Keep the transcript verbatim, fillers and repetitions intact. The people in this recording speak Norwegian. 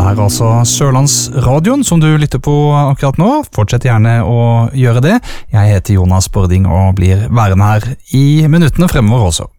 er altså Sørlandsradioen som du lytter på akkurat nå. Fortsett gjerne å gjøre det. Jeg heter Jonas Bording og blir værende her i minuttene fremover også.